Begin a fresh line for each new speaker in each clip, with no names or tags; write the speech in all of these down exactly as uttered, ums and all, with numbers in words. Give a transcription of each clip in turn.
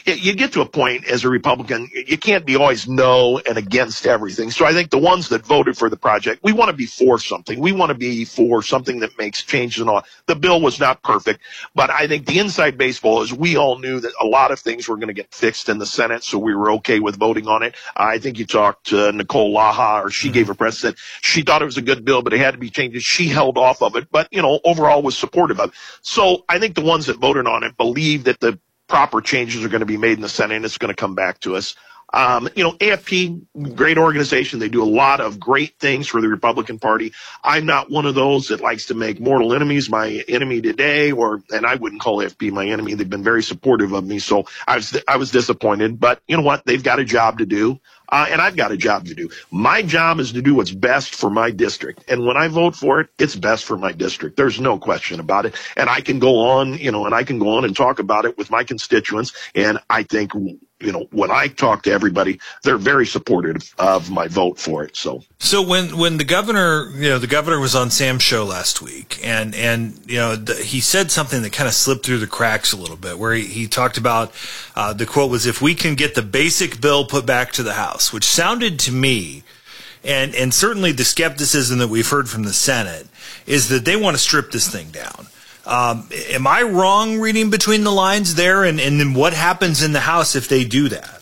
you get to a point as a Republican, you can't be always no and against everything. So I think the ones that voted for the project, we want to be for something. We want to be for something that makes changes and all. The bill was not perfect, but I think the inside baseball is we all knew that a lot of things were going to get fixed in the Senate, so we were okay with voting on it. I think you talked to Nicole Laha, or she gave a press that she thought it was a good bill, but it had to be changed. She held off of it, but, you know, overall was supportive of it. So I think the ones that voted on it believe that the proper changes are going to be made in the Senate, and it's going to come back to us. Um, you know, A F P, great organization. They do a lot of great things for the Republican Party. I'm not one of those that likes to make mortal enemies my enemy today, or, and I wouldn't call A F P my enemy. They've been very supportive of me. So I was, I was disappointed, but you know what? They've got a job to do. Uh, and I've got a job to do. My job is to do what's best for my district. And when I vote for it, it's best for my district. There's no question about it. And I can go on, you know, and I can go on and talk about it with my constituents. And I think, you know, when I talk to everybody, they're very supportive of my vote for it. So,
so when, when the governor, you know, the governor was on Sam's show last week, and, and, you know, the, he said something that kind of slipped through the cracks a little bit, where he, he talked about, uh, the quote was, if we can get the basic bill put back to the House, which sounded to me, and, and certainly the skepticism that we've heard from the Senate, is that they want to strip this thing down. Um, am I wrong reading between the lines there? And, and then what happens in the House if they do that?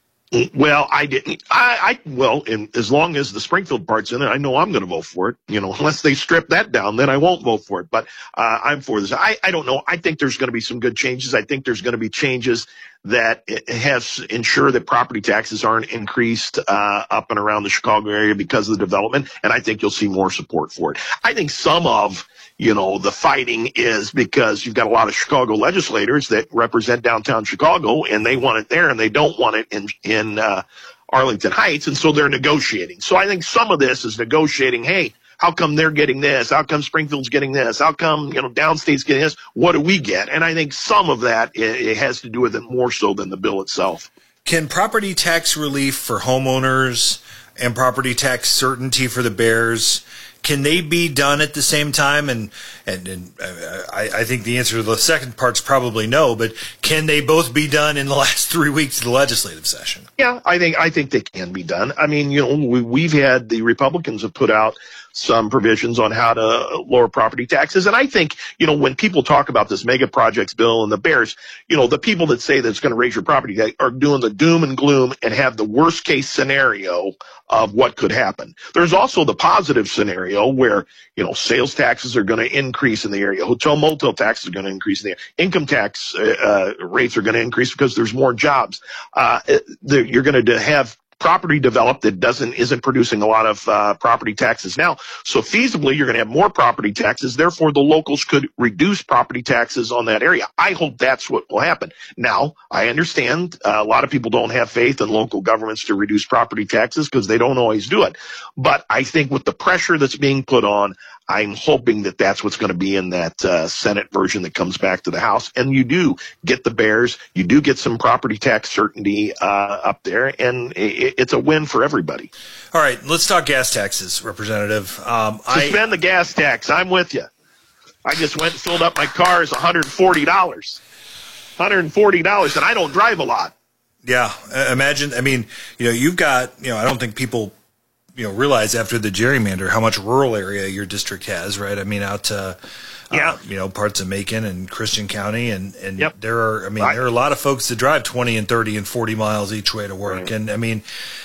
Well, I didn't. I, I well, and as long as the Springfield part's in it, I know I'm going to vote for it. You know, unless they strip that down, then I won't vote for it. But uh, I'm for this. I, I don't know. I think there's going to be some good changes. I think there's going to be changes that has ensure that property taxes aren't increased uh, up and around the Chicago area because of the development. And I think you'll see more support for it. I think some of you know, the fighting is because you've got a lot of Chicago legislators that represent downtown Chicago, and they want it there, and they don't want it in in uh, Arlington Heights, and so they're negotiating. So I think some of this is negotiating. Hey, how come they're getting this? How come Springfield's getting this? How come, you know, downstate's getting this? What do we get? And I think some of that it, it has to do with it more so than the bill itself.
Can property tax relief for homeowners and property tax certainty for the Bears, can they be done at the same time? And and, and I, I think the answer to the second part's probably no, but can they both be done in the last three weeks of the legislative session?
Yeah, I think I think they can be done. I mean, you know, we, we've had the Republicans have put out some provisions on how to lower property taxes. And I think, you know, when people talk about this mega projects bill and the Bears, you know, the people that say that it's going to raise your property tax are doing the doom and gloom and have the worst case scenario of what could happen. There's also the positive scenario where, you know, sales taxes are going to increase in the area. Hotel motel taxes are going to increase in the area. Income tax uh, rates are going to increase because there's more jobs. Uh, you're going to have property developed that doesn't isn't producing a lot of uh, property taxes now. So feasibly, you're going to have more property taxes. Therefore, the locals could reduce property taxes on that area. I hope that's what will happen. Now, I understand uh, a lot of people don't have faith in local governments to reduce property taxes because they don't always do it. But I think with the pressure that's being put on, I'm hoping that that's what's going to be in that uh, Senate version that comes back to the House. And you do get the Bears. You do get some property tax certainty uh, up there. And it, it's a win for everybody.
All right. Let's talk gas taxes, Representative. Um,
Suspend
I,
the gas tax. I'm with you. I just went and filled up my car. It's one hundred forty dollars. one hundred forty dollars. And I don't drive a lot.
Yeah. Imagine, I mean, you know, you've got, you know, I don't think people – you know, realize after the gerrymander how much rural area your district has, right? I mean, out to,
yeah.
uh, you know, parts of Macon and Christian County. And, and
yep.
there are, I mean,
right.
there are a lot of folks that drive twenty and thirty and forty miles each way to work. Right. And I mean,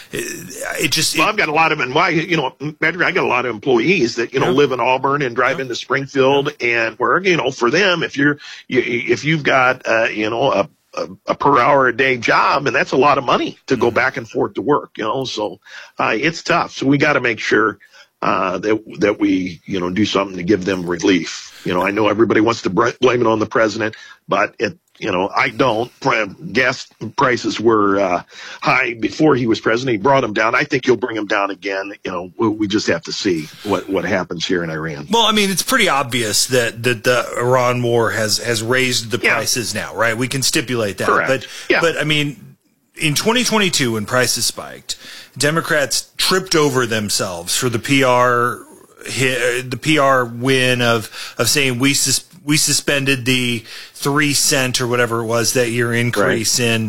it, it just,
well,
it,
I've got a lot of, and why, you know, I got a lot of employees that, you know,
yeah.
live in Auburn and drive yeah. into Springfield yeah. and work, you know, for them, if you're, you, if you've got, uh, you know, a, A, a per hour a day job, and that's a lot of money to go back and forth to work, you know, so uh, it's tough. So we got to make sure uh, that that we, you know, do something to give them relief. You know, I know everybody wants to blame it on the president, but it, you know, I don't. Gas prices were uh, high before he was president. He brought them down. I think he'll bring them down again. You know, we just have to see what, what happens here in Iran.
Well, I mean, it's pretty obvious that, that the Iran war has, has raised the
yeah.
prices now, right? We can stipulate that.
Correct.
But,
yeah.
but I mean, in twenty twenty-two, when prices spiked, Democrats tripped over themselves for the P R the P R win of of saying we sus- we suspended the three cent or whatever it was that year increase right. in